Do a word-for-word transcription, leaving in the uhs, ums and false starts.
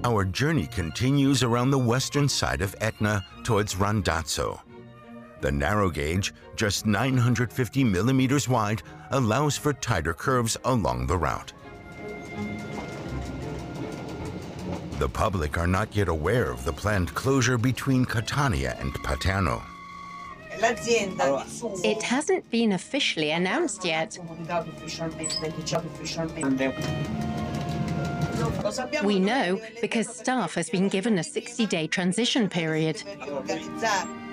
Our journey continues around the western side of Etna towards Randazzo. The narrow gauge, just nine hundred fifty millimeters wide, allows for tighter curves along the route. The public are not yet aware of the planned closure between Catania and Paterno. It hasn't been officially announced yet. We know because staff has been given a sixty-day transition period.